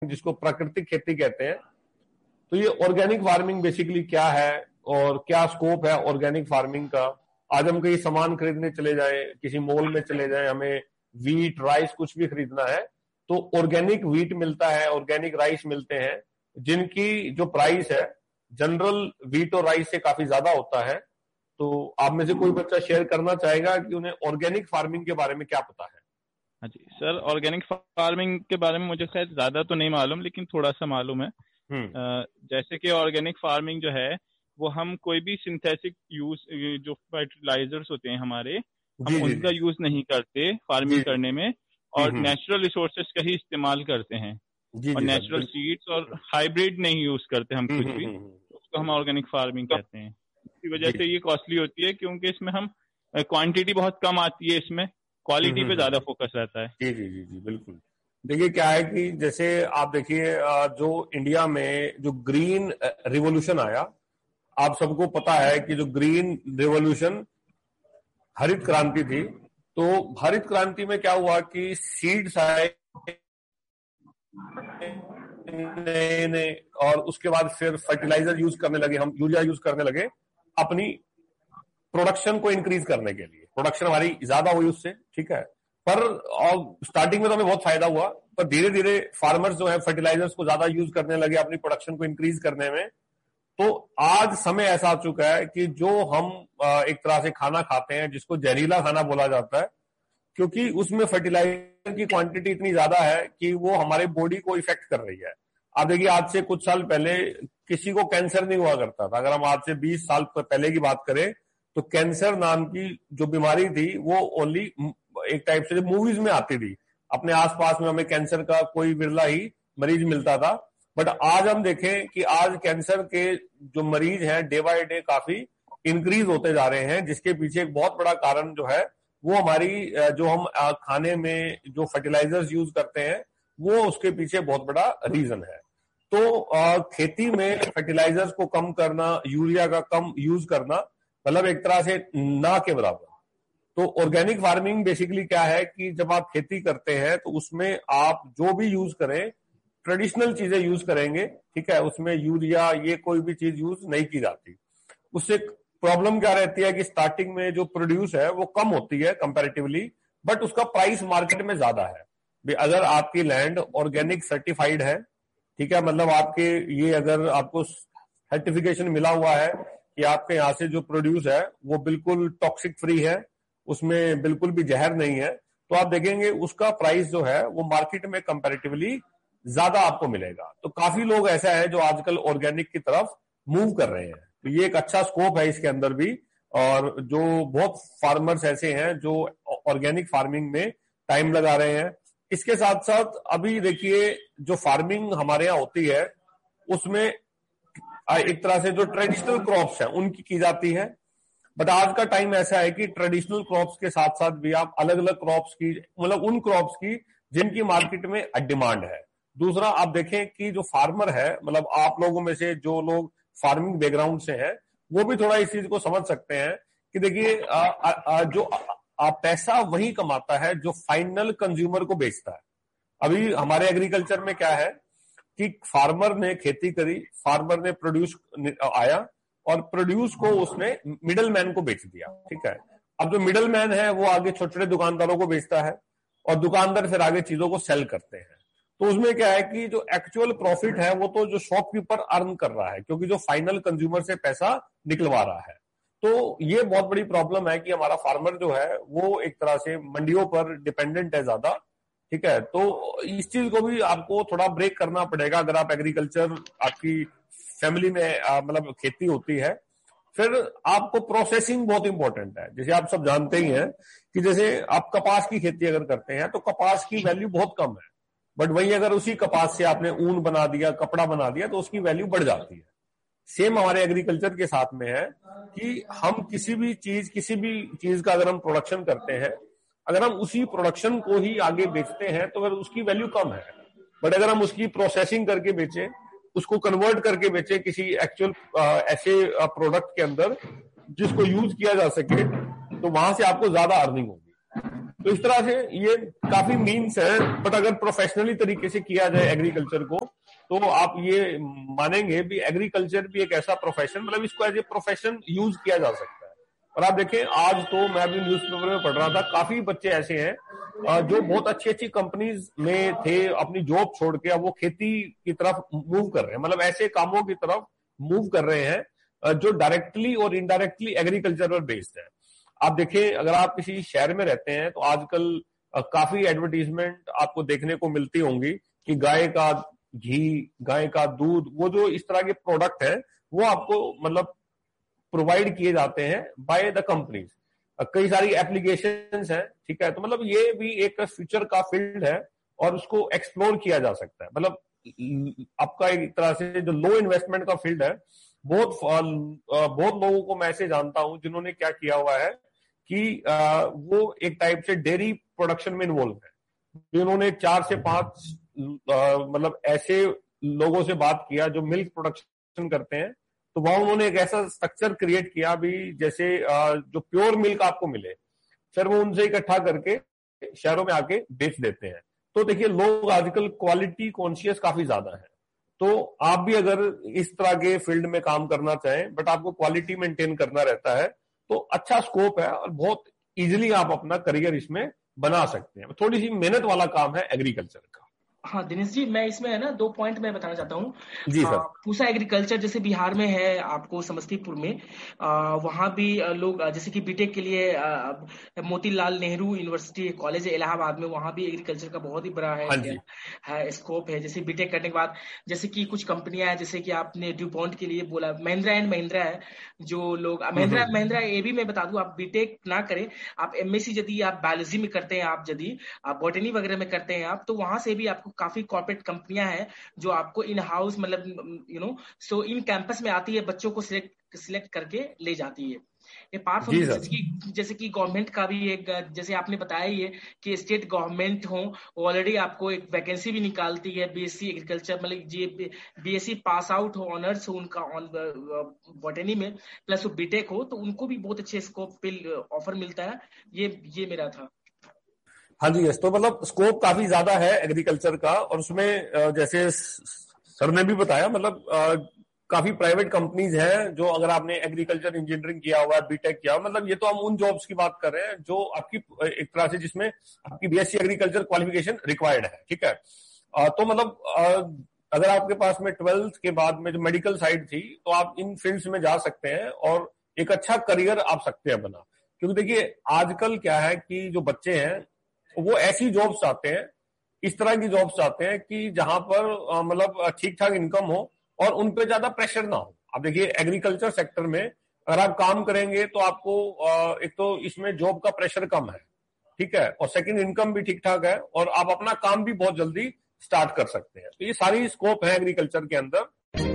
जिसको प्राकृतिक खेती कहते हैं। तो ये ऑर्गेनिक फार्मिंग बेसिकली क्या है और क्या स्कोप है ऑर्गेनिक फार्मिंग का। आज हम कहीं सामान खरीदने चले जाएं, किसी मॉल में चले जाएं, हमें वीट राइस कुछ भी खरीदना है तो ऑर्गेनिक वीट मिलता है, ऑर्गेनिक राइस मिलते हैं, जिनकी जो प्राइस है जनरल वीट और राइस से काफी ज्यादा होता है। तो आप में से कोई बच्चा शेयर करना चाहेगा कि उन्हें ऑर्गेनिक फार्मिंग के बारे में क्या पता है? हाँ जी सर, ऑर्गेनिक फार्मिंग के बारे में मुझे शायद ज्यादा तो नहीं मालूम, लेकिन थोड़ा सा मालूम है। जैसे कि ऑर्गेनिक फार्मिंग जो है वो हम कोई भी सिंथेटिक यूज, जो फर्टिलाइजर्स होते हैं हमारे, हम उनका यूज नहीं करते फार्मिंग करने में, और नेचुरल रिसोर्सेज का ही इस्तेमाल करते हैं। और नेचुरल सीड्स और हाइब्रिड नहीं यूज करते हम कुछ भी, उसको हम ऑर्गेनिक फार्मिंग कहते हैं। इसी वजह से ये कॉस्टली होती है, क्योंकि इसमें हम क्वांटिटी बहुत कम आती है, इसमें क्वालिटी पे ज्यादा फोकस रहता है। जी जी जी जी बिल्कुल। देखिए क्या है कि जैसे आप देखिए जो इंडिया में जो ग्रीन रिवॉल्यूशन आया, आप सबको पता है कि जो ग्रीन रिवॉल्यूशन हरित क्रांति थी, तो हरित क्रांति में क्या हुआ कि सीड्स आए नए, और उसके बाद फिर फर्टिलाइजर यूज करने लगे, हम यूरिया यूज करने लगे अपनी प्रोडक्शन को इंक्रीज करने के लिए। प्रोडक्शन हमारी ज्यादा हुई उससे, ठीक है। पर स्टार्टिंग में तो हमें बहुत फायदा हुआ, पर धीरे धीरे फार्मर्स जो है फर्टिलाइजर्स को ज्यादा यूज करने लगे अपनी प्रोडक्शन को इंक्रीज करने में। तो आज समय ऐसा आ चुका है कि जो हम एक तरह से खाना खाते हैं जिसको जहरीला खाना बोला जाता है, क्योंकि उसमें फर्टिलाइजर की क्वांटिटी इतनी ज्यादा है कि वो हमारे बॉडी को इफेक्ट कर रही है। आप देखिए आज से कुछ साल पहले किसी को कैंसर नहीं हुआ करता था। अगर हम आज से 20 साल पहले की बात करें तो कैंसर नाम की जो बीमारी थी वो ओनली एक टाइप से मूवीज में आती थी। अपने आसपास में हमें कैंसर का कोई विरला ही मरीज मिलता था। बट आज हम देखें कि आज कैंसर के जो मरीज हैं डे बाय डे काफी इंक्रीज होते जा रहे हैं, जिसके पीछे एक बहुत बड़ा कारण जो है वो हमारी जो हम खाने में जो फर्टिलाइजर्स यूज करते हैं वो उसके पीछे बहुत बड़ा रीजन है। तो खेती में फर्टिलाइजर्स को कम करना, यूरिया का कम यूज करना, मतलब एक तरह से ना के बराबर। तो ऑर्गेनिक फार्मिंग बेसिकली क्या है कि जब आप खेती करते हैं तो उसमें आप जो भी यूज करें ट्रेडिशनल चीजें यूज करेंगे, ठीक है। उसमें यूरिया ये कोई भी चीज यूज नहीं की जाती। उससे प्रॉब्लम क्या रहती है कि स्टार्टिंग में जो प्रोड्यूस है वो कम होती है कंपैरेटिवली, बट उसका प्राइस मार्केट में ज्यादा है। अगर आपकी लैंड ऑर्गेनिक सर्टिफाइड है, ठीक है, मतलब आपके ये अगर आपको सर्टिफिकेशन मिला हुआ है कि आपके यहाँ से जो प्रोड्यूस है वो बिल्कुल टॉक्सिक फ्री है, उसमें बिल्कुल भी जहर नहीं है, तो आप देखेंगे उसका प्राइस जो है वो मार्केट में कंपैरेटिवली ज्यादा आपको मिलेगा। तो काफी लोग ऐसा है जो आजकल ऑर्गेनिक की तरफ मूव कर रहे हैं। तो ये एक अच्छा स्कोप है इसके अंदर भी, और जो बहुत फार्मर्स ऐसे हैं जो ऑर्गेनिक फार्मिंग में टाइम लगा रहे हैं। इसके साथ साथ अभी देखिए जो फार्मिंग हमारे यहाँ होती है उसमें एक तरह से जो ट्रेडिशनल क्रॉप्स हैं उनकी की जाती है। बट आज का टाइम ऐसा है कि ट्रेडिशनल क्रॉप्स के साथ साथ भी आप अलग अलग क्रॉप्स की, मतलब उन क्रॉप्स की जिनकी मार्केट में डिमांड है। दूसरा आप देखें कि जो फार्मर है, मतलब आप लोगों में से जो लोग फार्मिंग बैकग्राउंड से हैं वो भी थोड़ा इस चीज को समझ सकते हैं कि देखिए जो पैसा वही कमाता है जो फाइनल कंज्यूमर को बेचता है। अभी हमारे एग्रीकल्चर में क्या है कि फार्मर ने खेती करी, फार्मर ने प्रोड्यूस आया और प्रोड्यूस को उसने मिडल मैन को बेच दिया, ठीक है। अब जो मिडल मैन है वो आगे छोटे छोटे दुकानदारों को बेचता है और दुकानदार फिर आगे चीजों को सेल करते हैं। तो उसमें क्या है कि जो एक्चुअल प्रॉफिट है वो तो जो शॉपकीपर अर्न कर रहा है, क्योंकि जो फाइनल कंज्यूमर से पैसा निकलवा रहा है। तो ये बहुत बड़ी प्रॉब्लम है कि हमारा फार्मर जो है वो एक तरह से मंडियों पर डिपेंडेंट है ज्यादा, ठीक है। तो इस चीज को भी आपको थोड़ा ब्रेक करना पड़ेगा अगर आप एग्रीकल्चर, आपकी फैमिली में मतलब खेती होती है। फिर आपको प्रोसेसिंग बहुत इंपॉर्टेंट है। जैसे आप सब जानते ही हैं कि जैसे आप कपास की खेती अगर करते हैं तो कपास की वैल्यू बहुत कम है, बट वही अगर उसी कपास से आपने ऊन बना दिया, कपड़ा बना दिया, तो उसकी वैल्यू बढ़ जाती है। सेम हमारे एग्रीकल्चर के साथ में है कि हम किसी भी चीज का अगर हम प्रोडक्शन करते हैं, अगर हम उसी प्रोडक्शन को ही आगे बेचते हैं तो अगर उसकी वैल्यू कम है, बट अगर हम उसकी प्रोसेसिंग करके बेचें, उसको कन्वर्ट करके बेचें किसी एक्चुअल ऐसे प्रोडक्ट के अंदर जिसको यूज किया जा सके, तो वहां से आपको ज्यादा अर्निंग होगी। तो इस तरह से ये काफी मीन्स है, बट अगर प्रोफेशनली तरीके से किया जाए एग्रीकल्चर को तो आप ये मानेंगे भी एग्रीकल्चर भी एक ऐसा प्रोफेशन, मतलब इसको एज ए प्रोफेशन यूज किया जा सकता है। और आप देखें आज तो मैं अभी न्यूज़पेपर में पढ़ रहा था, काफी बच्चे ऐसे हैं जो बहुत अच्छी अच्छी कंपनीज में थे, अपनी जॉब छोड़ के अब वो खेती की तरफ मूव कर रहे हैं, मतलब ऐसे कामों की तरफ मूव कर रहे हैं जो डायरेक्टली और इनडायरेक्टली एग्रीकल्चर पर बेस्ड है। आप देखें अगर आप किसी शहर में रहते हैं तो आजकल काफी एडवर्टीजमेंट आपको देखने को मिलती होंगी कि गाय का घी, गाय का दूध, वो जो इस तरह के प्रोडक्ट है वो आपको मतलब प्रोवाइड किए जाते हैं बाय द कंपनीज। कई सारी एप्लीकेशंस हैं, ठीक है। तो मतलब ये भी एक फ्यूचर का फील्ड है और उसको एक्सप्लोर किया जा सकता है। मतलब आपका एक तरह से जो लो इन्वेस्टमेंट का फील्ड है, बहुत लोगों को मैं ऐसे जानता हूं जिन्होंने क्या किया हुआ है कि वो एक टाइप से डेयरी प्रोडक्शन में इन्वॉल्व है। जिन्होंने 4 से 5 मतलब ऐसे लोगों से बात किया जो मिल्क प्रोडक्शन करते हैं, तो वहां उन्होंने एक ऐसा स्ट्रक्चर क्रिएट किया भी जैसे जो प्योर मिल्क आपको मिले, फिर वो उनसे इकट्ठा करके शहरों में आके बेच देते हैं। तो देखिए लोग आजकल क्वालिटी कॉन्शियस काफी ज्यादा है, तो आप भी अगर इस तरह के फील्ड में काम करना चाहें बट आपको क्वालिटी मेंटेन करना रहता है तो अच्छा स्कोप है और बहुत इजीली आप अपना करियर इसमें बना सकते हैं। थोड़ी सी मेहनत वाला काम है एग्रीकल्चर का। हाँ दिनेश जी, मैं इसमें है ना 2 पॉइंट मैं बताना चाहता हूँ। जी सर। पूसा एग्रीकल्चर जैसे बिहार में है, आपको समस्तीपुर में वहाँ भी लोग जैसे कि बीटेक के लिए मोतीलाल नेहरू यूनिवर्सिटी कॉलेज है इलाहाबाद में, वहाँ भी एग्रीकल्चर का बहुत ही बड़ा है स्कोप है। जैसे बीटेक करने के बाद जैसे कि कुछ कंपनियां हैं, जैसे कि आपने ड्यूपॉन्ट के लिए बोला, महिंद्रा एंड महिंद्रा है, जो लोग महिंद्रा ये भी मैं बता दूं, आप बीटेक ना करें, आप एमएससी यदि आप बायोलॉजी में करते हैं, आप यदि आप बॉटनी वगैरह में करते हैं आप, तो वहां से भी आपको काफी कॉर्पोरेट कंपनियां हैं जो आपको इन हाउस मतलब सो इन कैंपस में आती है, बच्चों को सिलेक्ट करके ले जाती है। अपार्ट फ्रॉम जैसे कि गवर्नमेंट का भी एक, जैसे आपने बताया ही है कि स्टेट गवर्नमेंट हो ऑलरेडी आपको एक वैकेंसी भी निकालती है बीएससी एग्रीकल्चर, मतलब बीएससी पास आउट हो, ऑनर्स हो उनका ऑन बॉटनी में, प्लस वो बीटेक हो, तो उनको भी बहुत अच्छे स्कोप पे ऑफर मिलता है। ये मेरा था। हाँ जी यस, तो मतलब स्कोप काफी ज्यादा है एग्रीकल्चर का, और उसमें जैसे सर ने भी बताया मतलब काफी प्राइवेट कंपनीज हैं जो, अगर आपने एग्रीकल्चर इंजीनियरिंग किया हुआ है, बीटेक किया हुआ, मतलब ये तो हम उन जॉब्स की बात कर रहे हैं जो आपकी एक तरह से जिसमें आपकी बीएससी एग्रीकल्चर क्वालिफिकेशन रिक्वायर्ड है, ठीक है। तो मतलब अगर आपके पास में 12th के बाद में जो मेडिकल साइड थी तो आप इन फील्ड्स में जा सकते हैं और एक अच्छा करियर आप सकते हैं बना। क्योंकि देखिए आजकल क्या है कि जो बच्चे हैं वो ऐसी जॉब्स चाहते हैं, इस तरह की जॉब्स चाहते हैं कि जहां पर मतलब ठीक ठाक इनकम हो और उन पे ज्यादा प्रेशर ना हो। आप देखिए एग्रीकल्चर सेक्टर में अगर आप काम करेंगे तो आपको एक तो इसमें जॉब का प्रेशर कम है, ठीक है, और सेकंड इनकम भी ठीक ठाक है और आप अपना काम भी बहुत जल्दी स्टार्ट कर सकते हैं। तो ये सारी स्कोप है एग्रीकल्चर के अंदर।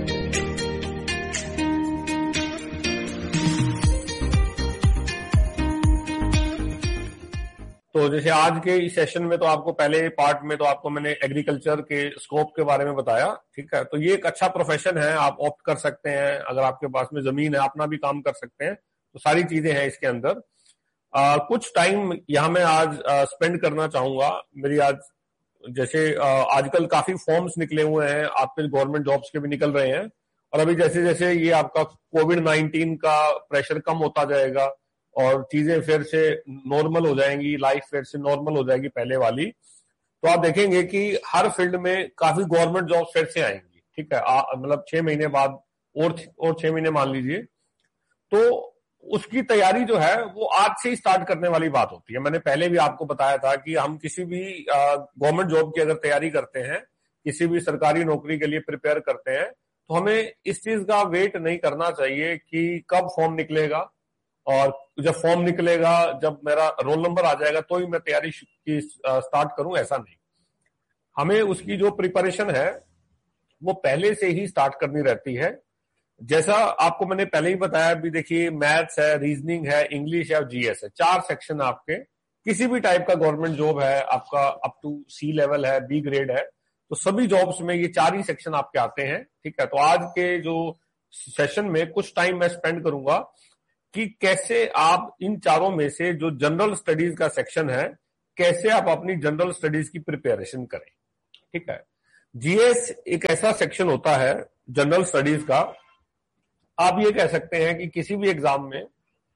तो जैसे आज के इस सेशन में तो आपको पहले पार्ट में तो आपको मैंने एग्रीकल्चर के स्कोप के बारे में बताया, ठीक है। तो ये एक अच्छा प्रोफेशन है, आप ऑप्ट कर सकते हैं, अगर आपके पास में जमीन है अपना भी काम कर सकते हैं, तो सारी चीजें हैं इसके अंदर। कुछ टाइम यहाँ मैं आज स्पेंड करना चाहूंगा। मेरी आज जैसे आजकल काफी फॉर्म्स निकले हुए हैं, आपके गवर्नमेंट जॉब्स के भी निकल रहे हैं, और अभी जैसे जैसे ये आपका कोविड-19 का प्रेशर कम होता जाएगा और चीजें फिर से नॉर्मल हो जाएंगी, लाइफ फिर से नॉर्मल हो जाएगी पहले वाली, तो आप देखेंगे कि हर फील्ड में काफी गवर्नमेंट जॉब फिर से आएंगी, ठीक है। मतलब 6 महीने बाद और 6 महीने मान लीजिए, तो उसकी तैयारी जो है वो आज से ही स्टार्ट करने वाली बात होती है। मैंने पहले भी आपको बताया था कि हम किसी भी गवर्नमेंट जॉब की अगर तैयारी करते हैं, किसी भी सरकारी नौकरी के लिए प्रिपेयर करते हैं, तो हमें इस चीज का वेट नहीं करना चाहिए कि कब फॉर्म निकलेगा और जब फॉर्म निकलेगा, जब मेरा रोल नंबर आ जाएगा तो ही मैं तैयारी की स्टार्ट करूं, ऐसा नहीं। हमें उसकी जो प्रिपरेशन है वो पहले से ही स्टार्ट करनी रहती है। जैसा आपको मैंने पहले ही बताया, भी देखिए मैथ्स है, रीजनिंग है, इंग्लिश है और जीएस है, 4 सेक्शन आपके किसी भी टाइप का गवर्नमेंट जॉब है, आपका अप टू सी लेवल है, बी ग्रेड है, तो सभी जॉब्स में ये 4 ही सेक्शन आपके आते हैं, ठीक है। तो आज के जो सेशन में कुछ टाइम मैं स्पेंड करूंगा कि कैसे आप इन चारों में से जो जनरल स्टडीज का सेक्शन है कैसे आप अपनी जनरल स्टडीज की प्रिपरेशन करें, ठीक है। जीएस एक ऐसा सेक्शन होता है जनरल स्टडीज का, आप ये कह सकते हैं कि किसी भी एग्जाम में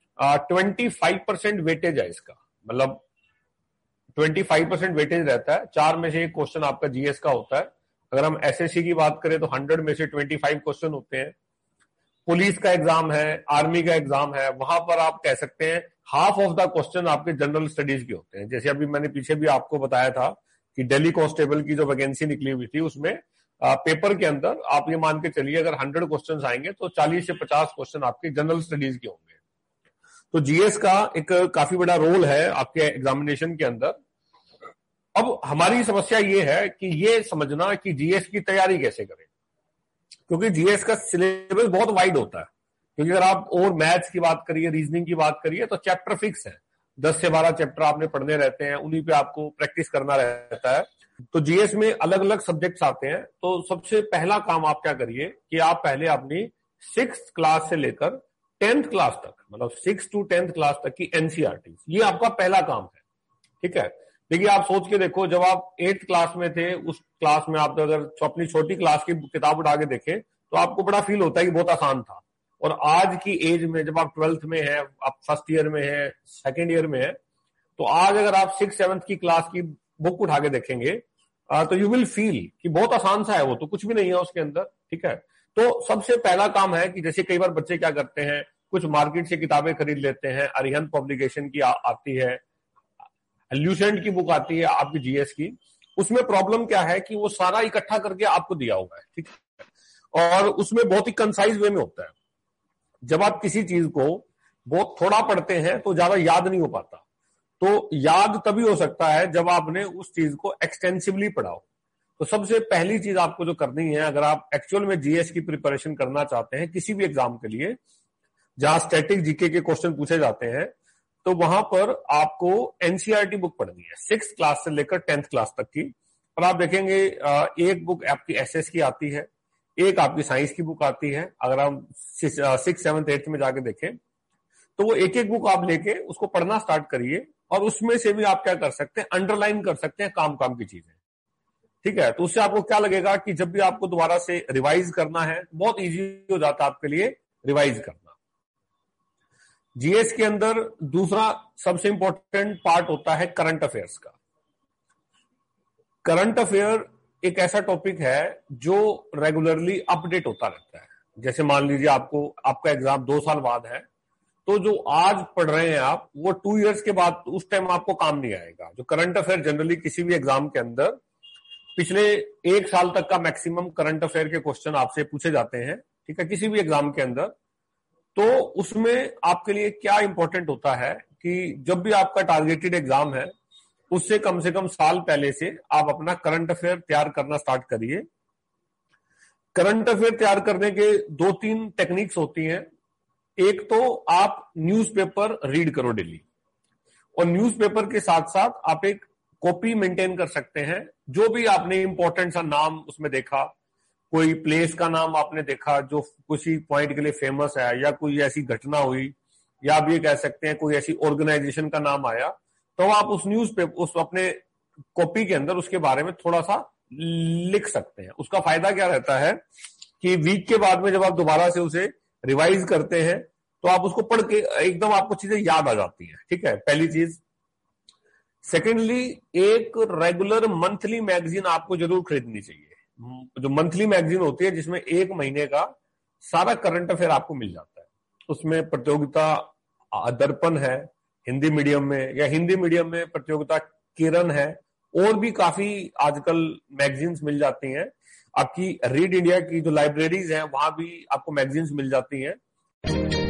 25% वेटेज है इसका, मतलब 25% वेटेज रहता है। 4 में से एक क्वेश्चन आपका जीएस का होता है। अगर हम एसएससी की बात करें तो 100 में से 25 क्वेश्चन होते हैं। पुलिस का एग्जाम है, आर्मी का एग्जाम है, वहां पर आप कह सकते हैं हाफ ऑफ द क्वेश्चन आपके जनरल स्टडीज के होते हैं। जैसे अभी मैंने पीछे भी आपको बताया था कि दिल्ली कांस्टेबल की जो वैकेंसी निकली हुई थी उसमें पेपर के अंदर आप ये मान के चलिए अगर 100 क्वेश्चन आएंगे तो 40 से 50 क्वेश्चन आपके जनरल स्टडीज के होंगे। तो जीएस का एक काफी बड़ा रोल है आपके एग्जामिनेशन के अंदर। अब हमारी समस्या ये है कि ये समझना कि जीएस की तैयारी कैसे करें, क्योंकि जीएस का सिलेबस बहुत वाइड होता है। क्योंकि अगर आप और मैथ्स की बात करिए, रीजनिंग की बात करिए तो चैप्टर फिक्स है, 10 से 12 चैप्टर आपने पढ़ने रहते हैं, उन्हीं पे आपको प्रैक्टिस करना रहता है। तो जीएस में अलग अलग सब्जेक्ट्स आते हैं। तो सबसे पहला काम आप क्या करिए कि आप पहले अपनी 6th क्लास से लेकर 10th क्लास तक, मतलब 6 to 10th क्लास तक की एनसीईआरटी, ये आपका पहला काम है, ठीक है। देखिए आप सोच के देखो, जब आप 8th क्लास में थे, उस क्लास में आप अगर अपनी छोटी क्लास की किताब उठा के देखें तो आपको बड़ा फील होता है कि बहुत आसान था। और आज की एज में जब आप 12th में हैं, आप फर्स्ट ईयर में हैं, सेकेंड ईयर में हैं, तो आज अगर आप 6th 7th की क्लास की बुक उठा के देखेंगे तो यू विल फील कि बहुत आसान सा है, वो तो कुछ भी नहीं है उसके अंदर, ठीक है। तो सबसे पहला काम है कि जैसे कई बार बच्चे क्या करते हैं, कुछ मार्केट से किताबें खरीद लेते हैं, अरिहंत पब्लिकेशन की आती है, ल्यूसेंट की बुक आती है आपकी जीएस की। उसमें प्रॉब्लम क्या है कि वो सारा इकट्ठा करके आपको दिया हुआ है, ठीक है, और उसमें बहुत ही कंसाइज वे में होता है। जब आप किसी चीज को बहुत थोड़ा पढ़ते हैं तो ज्यादा याद नहीं हो पाता। तो याद तभी हो सकता है जब आपने उस चीज को एक्सटेंसिवली पढ़ा हो। तो सबसे पहली चीज आपको जो करनी है, अगर आप एक्चुअल में जीएस की प्रिपरेशन करना चाहते हैं किसी भी एग्जाम के लिए जहां स्टैटिक जीके के क्वेश्चन पूछे जाते हैं, तो वहां पर आपको एनसीईआरटी बुक पढ़नी है 6th क्लास से लेकर 10th क्लास तक की। और आप देखेंगे एक बुक आपकी एसएस की आती है, एक आपकी साइंस की बुक आती है। अगर हम 6th 7th 8th में जाके देखें तो वो एक एक बुक आप लेके उसको पढ़ना स्टार्ट करिए, और उसमें से भी आप क्या कर सकते हैं, अंडरलाइन कर सकते हैं काम काम की चीजें, ठीक है। तो उससे आपको क्या लगेगा कि जब भी आपको दोबारा से रिवाइज करना है, बहुत इजी हो जाता है आपके लिए रिवाइज करना। जीएस के अंदर दूसरा सबसे इंपॉर्टेंट पार्ट होता है करंट अफेयर्स का। करंट अफेयर एक ऐसा टॉपिक है जो रेगुलरली अपडेट होता रहता है। जैसे मान लीजिए आपका एग्जाम 2 साल बाद है, तो जो आज पढ़ रहे हैं आप, वो 2 इयर्स के बाद उस टाइम आपको काम नहीं आएगा। जो करंट अफेयर जनरली किसी भी एग्जाम के अंदर पिछले 1 साल तक का मैक्सिमम करंट अफेयर के क्वेश्चन आपसे पूछे जाते हैं, ठीक है, किसी भी एग्जाम के अंदर। तो उसमें आपके लिए क्या इंपॉर्टेंट होता है कि जब भी आपका टारगेटेड एग्जाम है, उससे कम से कम साल पहले से आप अपना करंट अफेयर तैयार करना स्टार्ट करिए। करंट अफेयर तैयार करने के 2-3 टेक्निक्स होती हैं। एक तो आप न्यूज़पेपर रीड करो डेली, और न्यूज़पेपर के साथ साथ आप एक कॉपी मेंटेन कर सकते हैं। जो भी आपने इंपॉर्टेंट सा नाम उसमें देखा, कोई प्लेस का नाम आपने देखा जो किसी पॉइंट के लिए फेमस है, या कोई ऐसी घटना हुई, या आप ये कह सकते हैं कोई ऐसी ऑर्गेनाइजेशन का नाम आया, तो आप उस न्यूज़पेपर उस अपने कॉपी के अंदर उसके बारे में थोड़ा सा लिख सकते हैं। उसका फायदा क्या रहता है कि वीक के बाद में जब आप दोबारा से उसे रिवाइज करते हैं तो आप उसको पढ़ के एकदम आपको चीजें याद आ जाती हैं, ठीक है, पहली चीज। सेकेंडली, एक रेगुलर मंथली मैगजीन आपको जरूर खरीदनी चाहिए। जो मंथली मैगजीन होती है जिसमें 1 महीने का सारा करंट अफेयर आपको मिल जाता है। उसमें प्रतियोगिता दर्पण है हिंदी मीडियम में, या हिंदी मीडियम में प्रतियोगिता किरण है, और भी काफी आजकल मैगजीन्स मिल जाती हैं। आपकी रीड इंडिया की जो लाइब्रेरीज हैं वहां भी आपको मैगजीन्स मिल जाती हैं।